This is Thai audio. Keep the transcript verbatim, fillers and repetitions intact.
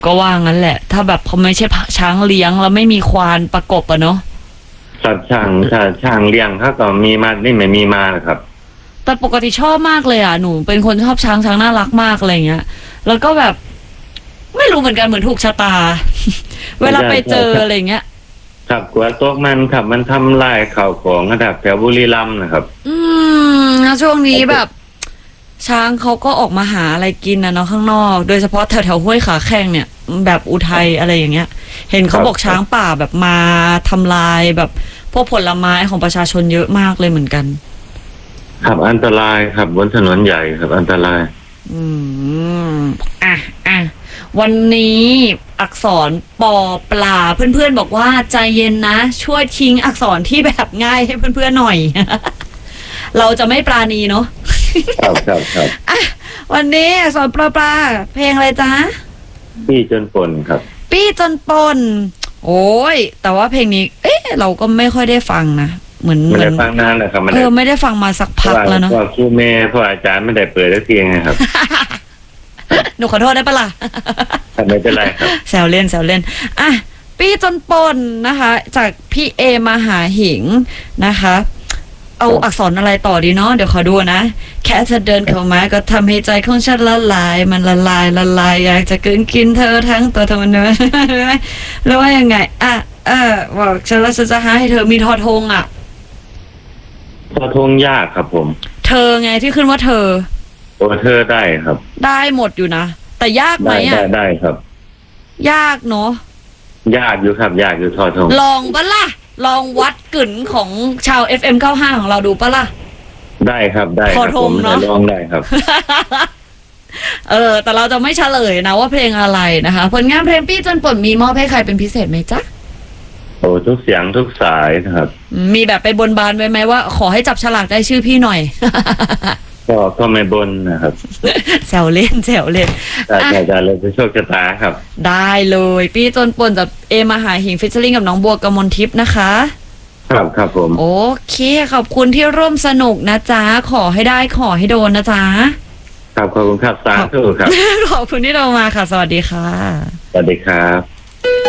ก็ว่างั้นแหละ ถ้าแบบเขาไม่ใช่ช้างเลี้ยงแล้วไม่มีควานประกบอะเนาะสัตว์ช่างถ้าช่างเลี้ยงเขาก็มีมานี่ไม่มีมานะครับแต่ปกติชอบมากเลยอ่ะหนูเป็นคนชอบช้างช้างน่ารักมากอะไรเงี้ยแล้วก็แบบไม่รู้เหมือนกันเหมือนถูกชะตา เวลาไปเจออะไรเงี้ยครับกลัวตกมันครับมันทำลายข่าวของระดับแถวบุรีรัมย์นะครับอืมแล้วช่วงนี้แบบ ช้างเขาก็ออกมาหาอะไรกินนะเนาะข้างนอกโดยเฉพาะแถวแถวห้วยขาแข้งเนี่ยแบบอุทัยอะไรอย่างเงี้ยเห็นเขาบอกช้างป่าแบบมาทำลายแบบพวกผลไม้ของประชาชนเยอะมากเลยเหมือนกันครับอันตรายครับบนถนนใหญ่ครับอันตรายอืมอ่ะอ่ะวันนี้อักษรปอปลาเพื่อนๆบอกว่าใจเย็นนะช่วยทิ้งอักษรที่แบบง่ายให้เพื่อนๆหน่อย เราจะไม่ปราณีเนาะครับครับครับอ่ะวันนี้อักษรปลาปลาเพลงอะไรจ๊ะปี้จนปนครับปี้จนปนโอ้ยแต่ว่าเพลงนี้เอ๊ะเราก็ไม่ค่อยได้ฟังนะเหมือนไม่ได้ฟังนานนะครับเออไม่ได้ฟังมาสักพักแล้วเนาะเพราะครูแม่เพราะอาจารย์ไม่ได้เปิดสักทีไงครับหนูขอโทษได้ปะล่ะไม่เป็นไรครับแซวเล่นแซวเล่นอ่ะปี้จนปนนะคะ จากพี่เอมาหาหิงนะคะเอาอักษรอะไรต่อดีเนาะเดี๋ยวขอดูนะแค่จะเดินเข้ามาก็ทำให้ใจของฉันละลายมันละลายละลายอยากจะกินกินเธอทั้งตัวทั้งมันเนื้อแล้วว่ายังไงอ่ะเออบอกฉันแล้วฉันจะหาให้เธอมีทอทงอ่ะทอทงยากครับผมเธอไงที่ขึ้นว่าเธอโอ้เธอได้ครับได้หมดอยู่นะแต่ยากไหมอ่ะได้ได้ครับยากเนาะยากอยู่ครับยากอยู่ทอทงลองปะล่ะลองวัดกึ่นของชาว เอฟ เอ็ม เก้าสิบห้าของเราดูปะล่ะได้ครับได้ครับผมจะลองได้ครับเออแต่เราจะไม่เฉลยนะว่าเพลงอะไรนะคะผลงานเพลงปี้จนปนมีมอบให้ใครเป็นพิเศษไหมจ๊ะโอ้ทุกเสียงทุกสายนะครับมีแบบไปบนบานไว้ไหมว่าขอให้จับฉลากได้ชื่อพี่หน่อยก็ก็ไม่บนนะครับแซวเล่นแซวเล่นแต่แต่เราจะโชคชะตาครับได้เลยปี้จนปนจากเอมหาหิงฟิชเชอร์ลิงกับน้องบัวกมลทิพย์นะคะครับครับผมโอเคขอบคุณที่ร่วมสนุกนะจ๊ะขอให้ได้ขอให้โดนนะจ๊ะครับขอบคุณครับสาธุครับขอบคุณที่เรามาค่ะสวัสดีค่ะสวัสดีครับ